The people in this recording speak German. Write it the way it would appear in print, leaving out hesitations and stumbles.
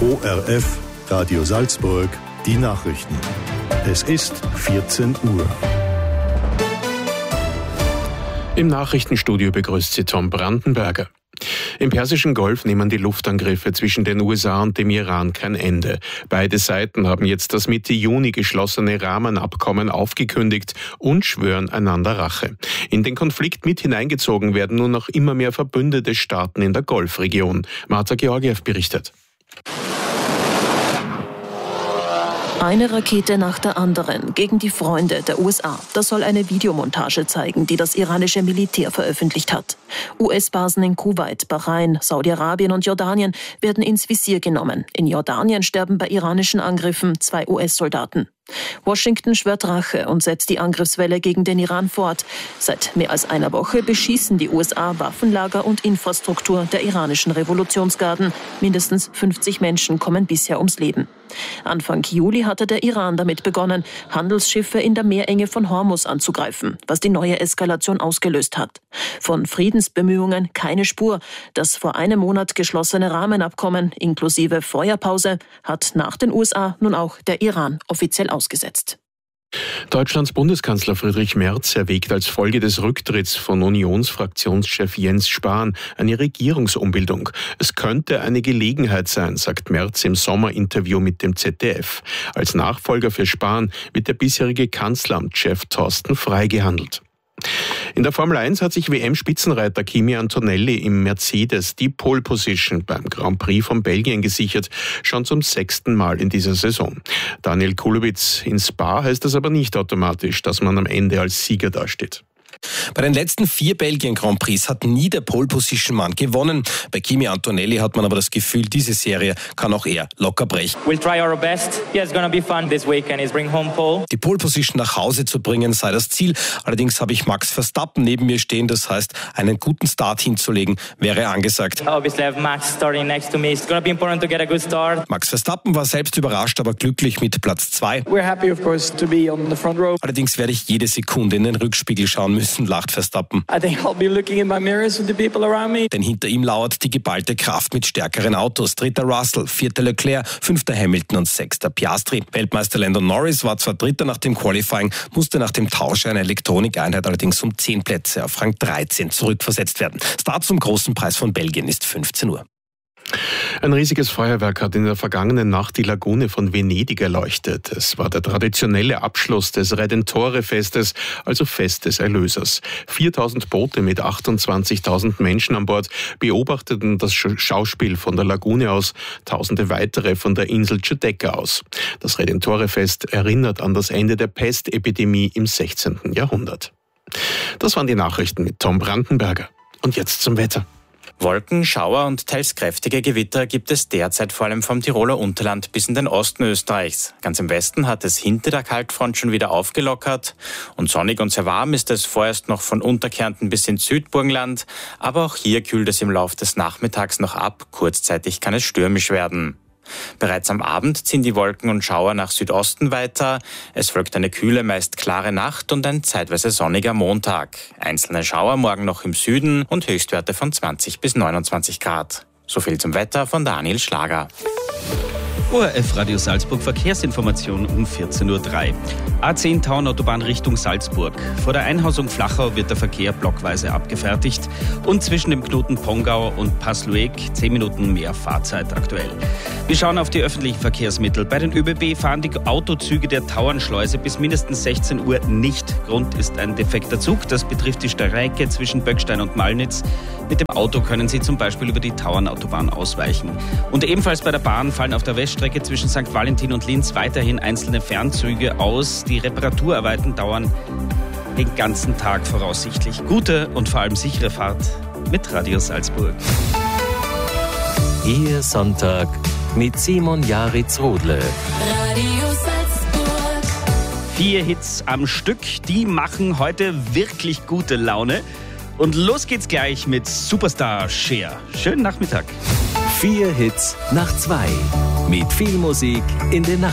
ORF Radio Salzburg, die Nachrichten. Es ist 14 Uhr. Im Nachrichtenstudio begrüßt Sie Tom Brandenberger. Im Persischen Golf nehmen die Luftangriffe zwischen den USA und dem Iran kein Ende. Beide Seiten haben jetzt das Mitte Juni geschlossene Rahmenabkommen aufgekündigt und schwören einander Rache. In den Konflikt mit hineingezogen werden nun noch immer mehr verbündete Staaten in der Golfregion. Marta Georgiev berichtet. Eine Rakete nach der anderen gegen die Freunde der USA. Das soll eine Videomontage zeigen, die das iranische Militär veröffentlicht hat. US-Basen in Kuwait, Bahrain, Saudi-Arabien und Jordanien werden ins Visier genommen. In Jordanien sterben bei iranischen Angriffen 2 US-Soldaten. Washington schwört Rache und setzt die Angriffswelle gegen den Iran fort. Seit mehr als einer Woche beschießen die USA Waffenlager und Infrastruktur der iranischen Revolutionsgarden. Mindestens 50 Menschen kommen bisher ums Leben. Anfang Juli hatte der Iran damit begonnen, Handelsschiffe in der Meerenge von Hormuz anzugreifen, was die neue Eskalation ausgelöst hat. Von Friedensbemühungen keine Spur. Das vor einem Monat geschlossene Rahmenabkommen inklusive Feuerpause hat nach den USA nun auch der Iran offiziell ausgesetzt. Deutschlands Bundeskanzler Friedrich Merz erwägt als Folge des Rücktritts von Unionsfraktionschef Jens Spahn eine Regierungsumbildung. Es könnte eine Gelegenheit sein, sagt Merz im Sommerinterview mit dem ZDF. Als Nachfolger für Spahn wird der bisherige Kanzleramtschef Thorsten Frey gehandelt. In der Formel 1 hat sich WM-Spitzenreiter Kimi Antonelli im Mercedes die Pole Position beim Grand Prix von Belgien gesichert, schon zum 6. Mal in dieser Saison. Daniel Kulowitz: in Spa heißt das aber nicht automatisch, dass man am Ende als Sieger dasteht. Bei den letzten 4 Belgien-Grand Prix hat nie der Pole-Position-Mann gewonnen. Bei Kimi Antonelli hat man aber das Gefühl, diese Serie kann auch er locker brechen. We'll try our best. Yeah, it's gonna be fun this weekend. Is bring home pole. Die Pole-Position nach Hause zu bringen sei das Ziel. Allerdings habe ich Max Verstappen neben mir stehen. Das heißt, einen guten Start hinzulegen wäre angesagt. Obviously, I have Max starting next to me. It's gonna be important to get a good start. Max Verstappen war selbst überrascht, aber glücklich mit Platz 2. We're happy, of course, to be on the front row. Allerdings werde ich jede Sekunde in den Rückspiegel schauen müssen, lacht Verstappen. I think I'll be looking in my mirrors with the people around me. Denn hinter ihm lauert die geballte Kraft mit stärkeren Autos. 3. Russell, 4. Leclerc, 5. Hamilton und 6. Piastri. Weltmeister Lando Norris war zwar 3. nach dem Qualifying, musste nach dem Tausch einer Elektronikeinheit allerdings um 10 Plätze auf Rang 13 zurückversetzt werden. Start zum großen Preis von Belgien ist 15 Uhr. Ein riesiges Feuerwerk hat in der vergangenen Nacht die Lagune von Venedig erleuchtet. Es war der traditionelle Abschluss des Redentore-Festes, also Fest des Erlösers. 4.000 Boote mit 28.000 Menschen an Bord beobachteten das Schauspiel von der Lagune aus, Tausende weitere von der Insel Giudecca aus. Das Redentore-Fest erinnert an das Ende der Pestepidemie im 16. Jahrhundert. Das waren die Nachrichten mit Tom Brandenberger. Und jetzt zum Wetter. Wolken, Schauer und teils kräftige Gewitter gibt es derzeit vor allem vom Tiroler Unterland bis in den Osten Österreichs. Ganz im Westen hat es hinter der Kaltfront schon wieder aufgelockert und sonnig und sehr warm ist es vorerst noch von Unterkärnten bis ins Südburgenland, aber auch hier kühlt es im Lauf des Nachmittags noch ab, kurzzeitig kann es stürmisch werden. Bereits am Abend ziehen die Wolken und Schauer nach Südosten weiter. Es folgt eine kühle, meist klare Nacht und ein zeitweise sonniger Montag. Einzelne Schauer morgen noch im Süden und Höchstwerte von 20 bis 29 Grad. So viel zum Wetter von Daniel Schlager. ORF Radio Salzburg Verkehrsinformation um 14.03 Uhr. A10 Tauernautobahn Richtung Salzburg. Vor der Einhausung Flachau wird der Verkehr blockweise abgefertigt und zwischen dem Knoten Pongau und Passlueg 10 Minuten mehr Fahrzeit aktuell. Wir schauen auf die öffentlichen Verkehrsmittel. Bei den ÖBB fahren die Autozüge der Tauernschleuse bis mindestens 16 Uhr nicht. Grund ist ein defekter Zug. Das betrifft die Strecke zwischen Böckstein und Malnitz. Mit dem Auto können Sie zum Beispiel über die Tauernautobahn ausweichen. Und ebenfalls bei der Bahn fallen auf der Weststrecke zwischen St. Valentin und Linz weiterhin einzelne Fernzüge aus. Die Reparaturarbeiten dauern den ganzen Tag voraussichtlich. Gute und vor allem sichere Fahrt mit Radio Salzburg. Ihr Sonntag mit Simon Jaritz-Rodle. Radio Salzburg. 4 Hits am Stück, die machen heute wirklich gute Laune. Und los geht's gleich mit Superstar Cher. Schönen Nachmittag. 4 Hits nach 2. Mit viel Musik in den Nachrichten.